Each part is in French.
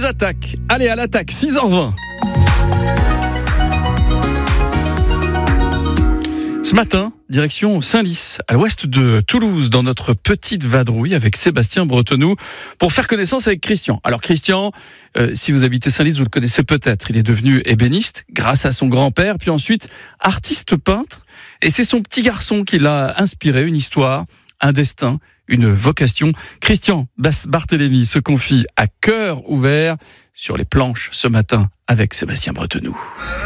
attaquent. Allez, à l'attaque, 6h20. Ce matin, direction Saint-Lys, à l'ouest de Toulouse, dans notre petite vadrouille avec Sébastien Bretenou, pour faire connaissance avec Christian. Alors Christian, si vous habitez Saint-Lys, vous le connaissez peut-être. Il est devenu ébéniste grâce à son grand-père, puis ensuite artiste peintre. Et c'est son petit garçon qui l'a inspiré, une histoire, un destin, une vocation. Christian Barthélémy se confie à cœur ouvert sur les planches ce matin avec Sébastien Bretenou.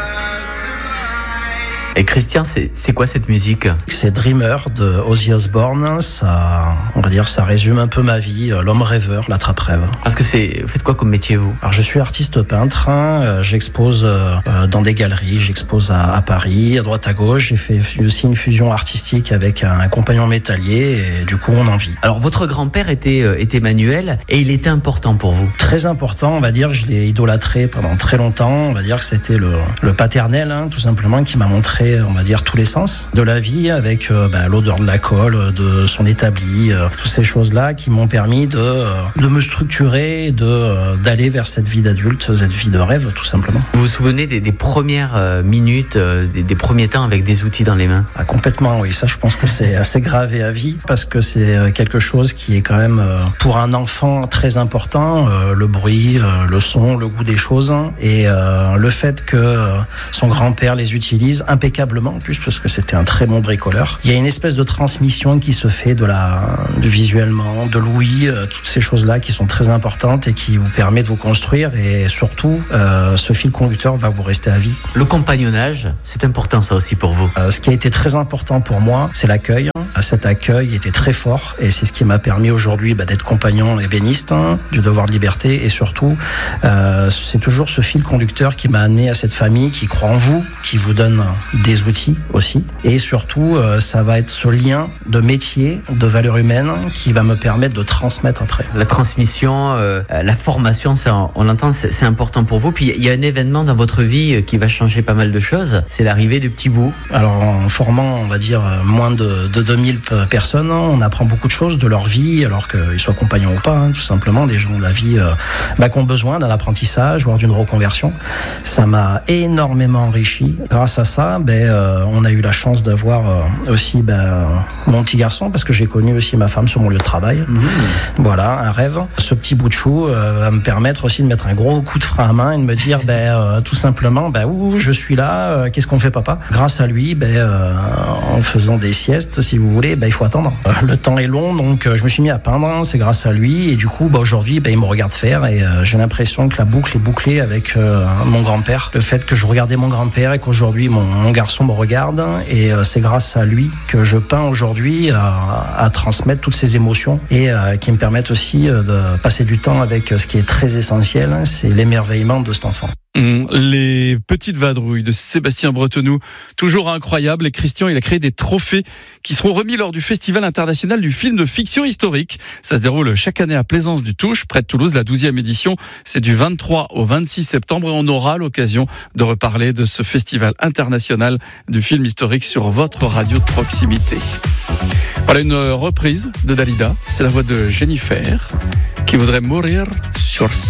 Et Christian, c'est quoi cette musique ? C'est Dreamer de Ozzy Osbourne. Ça, on va dire, ça résume un peu ma vie, l'homme rêveur, l'attrape-rêve. Parce que vous faites quoi comme métier, vous ? Alors, je suis artiste peintre. J'expose dans des galeries, j'expose à Paris, à droite à gauche. J'ai fait aussi une fusion artistique avec un compagnon métallier et du coup, on en vit. Alors, votre grand-père était manuel et il était important pour vous ? Très important, on va dire. Je l'ai idolâtré pendant très longtemps. On va dire que c'était le paternel, tout simplement, qui m'a montré, on va dire, tous les sens de la vie avec l'odeur de la colle, de son établi, toutes ces choses-là qui m'ont permis de me structurer, d'aller vers cette vie d'adulte, cette vie de rêve, tout simplement. Vous vous souvenez des premières minutes, des premiers temps avec des outils dans les mains ? Ah, complètement, oui. Ça, je pense que c'est assez gravé à vie parce que c'est quelque chose qui est quand même, pour un enfant, très important. Le bruit, le son, le goût des choses et le fait que son grand-père les utilise impeccablement en plus parce que c'était un très bon bricoleur. Il y a une espèce de transmission qui se fait de visuellement, de l'ouïe, toutes ces choses-là qui sont très importantes et qui vous permettent de vous construire et surtout ce fil conducteur va vous rester à vie. Le compagnonnage, c'est important ça aussi pour vous ? Ce qui a été très important pour moi, c'est l'accueil. Cet accueil était très fort et c'est ce qui m'a permis aujourd'hui d'être compagnon ébéniste du devoir de liberté et surtout c'est toujours ce fil conducteur qui m'a amené à cette famille qui croit en vous, qui vous donne des outils aussi et surtout ça va être ce lien de métier, de valeurs humaines qui va me permettre de transmettre après. La transmission, la formation, ça, on l'entend, c'est important pour vous. Puis il y a un événement dans votre vie qui va changer pas mal de choses, c'est l'arrivée du petit bout. Alors en formant, on va dire, moins de 2000 personnes, on apprend beaucoup de choses de leur vie, alors qu'ils soient compagnons ou pas, tout simplement, des gens de la vie qui ont besoin d'un apprentissage, voire d'une reconversion. Ça m'a énormément enrichi. Grâce à ça, on a eu la chance d'avoir aussi mon petit garçon, parce que j'ai connu aussi ma femme sur mon lieu de travail. Voilà, un rêve. Ce petit bout de chou va me permettre aussi de mettre un gros coup de frein à main et de me dire tout simplement, je suis là, qu'est-ce qu'on fait papa ? Grâce à lui, en faisant des siestes, si vous voulez, il faut attendre. Le temps est long, donc je me suis mis à peindre, c'est grâce à lui, et du coup, aujourd'hui, il me regarde faire, et j'ai l'impression que la boucle est bouclée avec mon grand-père. Le fait que je regardais mon grand-père et qu'aujourd'hui, mon garçon me regarde, et c'est grâce à lui que je peins aujourd'hui à transmettre toutes ces émotions, et qui me permettent aussi de passer du temps avec ce qui est très essentiel, c'est l'émerveillement de cet enfant. Les petites vadrouilles de Sébastien Bretenou, toujours incroyable. Et Christian, il a créé des trophées qui seront remis lors du Festival international du film de fiction historique. Ça se déroule chaque année à Plaisance-du-Touche, près de Toulouse. La 12e édition, c'est du 23 au 26 septembre. Et on aura l'occasion de reparler de ce Festival international du film historique sur votre radio de proximité. Voilà une reprise de Dalida. C'est la voix de Jennifer qui voudrait mourir sur